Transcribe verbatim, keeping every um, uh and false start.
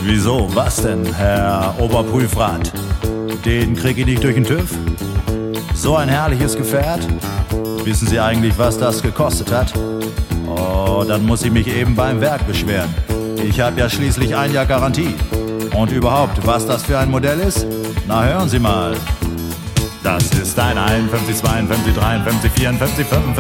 Wieso? Was denn, Herr Oberprüfrat? Den krieg ich nicht durch den TÜV? So ein herrliches Gefährt? Wissen Sie eigentlich, was das gekostet hat? Oh, dann muss ich mich eben beim Werk beschweren. Ich habe ja schließlich ein Jahr Garantie. Und überhaupt, was das für ein Modell ist? Na, hören Sie mal. Das ist ein einundfünfzig, zweiundfünfzig, dreiundfünfzig, vierundfünfzig, fünfundfünfzig,